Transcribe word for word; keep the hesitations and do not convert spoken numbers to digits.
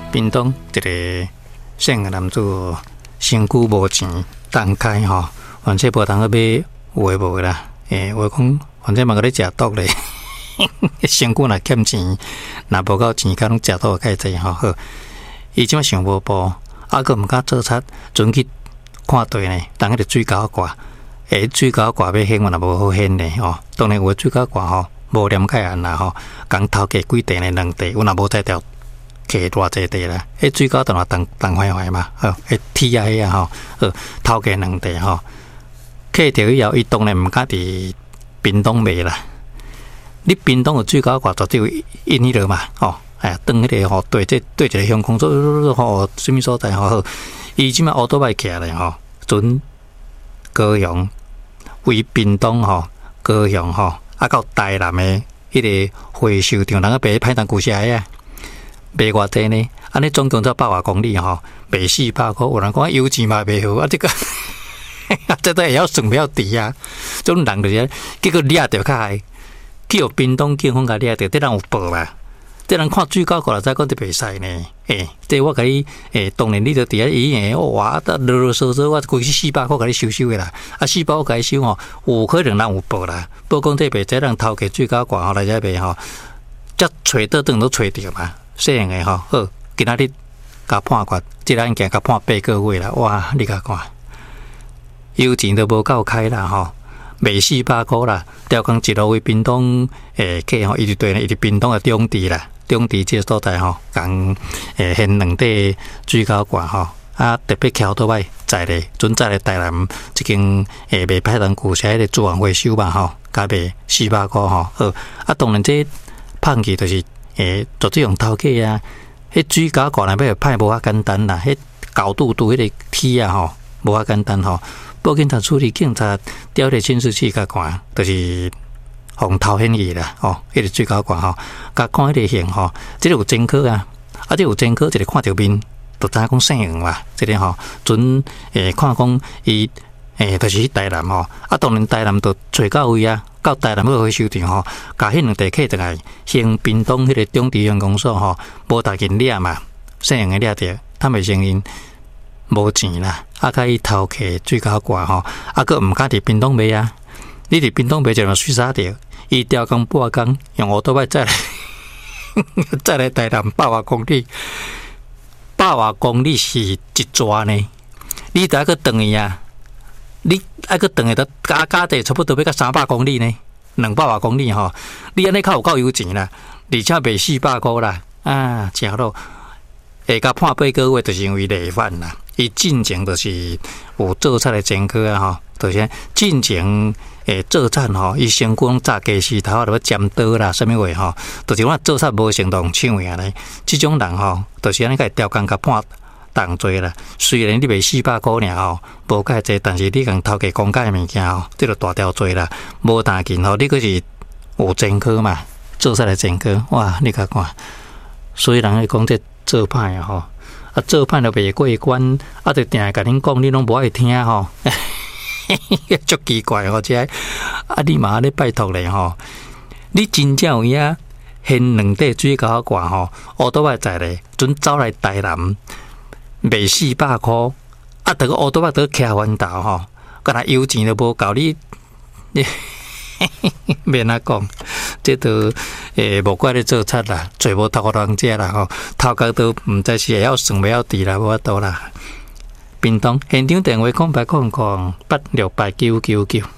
屏东一个姓个男子，身躯无钱，蛋开吼，反正无通去买有诶无啦。诶，我讲反正嘛个咧食毒咧，身躯若欠钱，若无够钱，甲拢食毒较济吼。好，伊即摆想无步，啊个毋敢做贼，准去看对呢，当迄个水沟挂，诶，水沟挂要显，我若无好显呢吼。当然有水沟挂吼，无念解案啦吼，讲头家几地呢两地，有若无在条。摕偌济地啦，迄水沟当然动动坏坏嘛，好，迄铁啊迄啊吼，好，头家两地吼，摕着以后，伊当然毋敢伫屏东卖啦。你屏东有水沟挂，绝对有引迄落嘛，吼，哎呀，当迄个吼对这对一个乡公所吼，什么所在吼，好，伊即摆乌多摆起来吼，准高雄为屏东吼，高雄吼，啊到台南的迄个回收场，人个卖歹当古社啊。卖偌济呢？安尼总共才百外公里吼，卖四百块。有人讲油钱嘛卖好，啊这个，这都会晓算，不晓值啊。种人就是结果掠着较害，去互屏东警方甲掠着，这人有报嘛？这人看水沟过来才讲这袂使呢。诶、欸，这我甲你诶，当然你就伫遐医院哇，啰啰嗦嗦，我规去四百块甲你收收的啦。啊，四百块甲你收吼，有可能人有报啦。报讲这卖，这人头家水沟管吼来这卖吼，则找倒转都找着嘛。细样诶吼，好，今仔日甲判决，即个案件甲判八个月啦，哇！你甲看，油钱都无够开啦吼，卖四百箍啦，调工一路为屏东诶客吼，伊就对呢，伊伫屏东诶中地啦，中地即个所在吼，共诶现两块水沟管吼，啊特别桥倒摆载咧，准载咧台南一间诶卖歹当旧车咧资源回收嘛吼，加卖四百箍吼，好，啊当然这判去就是。诶，做这种头家啊，迄水沟管内要歹无遐简单啦，迄高度度迄个铁啊吼，无遐简单吼。报警察处理，警察调个监视器甲看，就是红头显仪啦，吼，迄个水沟管吼，甲看迄个形吼，即个有前科啊，啊，即有前科，一个看着面，就知影讲姓杨嘛，即个吼，准诶看讲伊诶，就是去台南吼，啊，当然台南就找到位啊。到台南要回收场吼，甲迄两地客倒来，先屏东迄个中地乡公所吼，无大件掠嘛，姓杨诶掠着，他们声音无钱啦，啊，甲伊头客水沟挂吼，啊，佫毋敢伫屏东卖啊，你伫屏东卖就用水沙着，伊调工半工用乌多摆再来，再来台南百外公里，百外公里是一抓呢，你得个等伊啊。你爱个等下得加加地差不多要到三百公里呢，两百外公里吼。你安尼较有够有钱啦，而且卖四百块啦，啊，正好。下甲判八个月，就是因为累犯啦。伊进前就是有做贼的前科啊，吼，就是进前诶做贼吼，伊身躯炸鸡丝头，就要尖刀啦，什么话吼，就是我做贼无成动抢呀咧。这种人吼，就是安尼个调工甲判。重罪啦，虽然你卖四百块尔吼，无介济，但是你共头家公家物件吼，这就大条罪啦，无大件吼，你可是有前科嘛，做出来前科，哇，你甲看，所以人会讲这做歹啊吼，啊做歹就袂过关，啊就定甲恁讲，你拢无爱听吼，足奇怪吼，这啊你嘛咧拜托咧吼，你真正有影现两块水沟管吼，乌多摆在咧，准走来台南。卖四百块，啊！得个乌多巴得徛弯道吼，干那油钱都无够你，你免啊讲，这都诶无怪你做贼啦，找无头人食啦吼，头家都毋知是会晓算袂晓治啦，无法度啦。屏东现场电话空白空空八六八九九九。